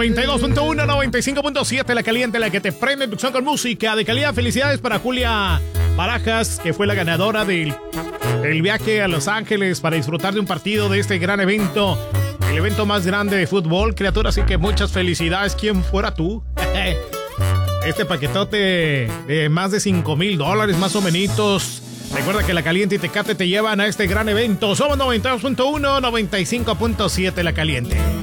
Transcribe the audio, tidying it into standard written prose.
92.1, 95.7, La Caliente, la que te prende tu con música de calidad. Felicidades para Julia Barajas, que fue la ganadora del viaje a Los Ángeles para disfrutar de un partido de este gran evento, el evento más grande de fútbol, criatura. Así que muchas felicidades. ¿Quién fuera tú? Este paquetote de más de $5,000, más o menos. Recuerda que La Caliente y Tecate te llevan a este gran evento. Somos 92.1, 95.7, La Caliente.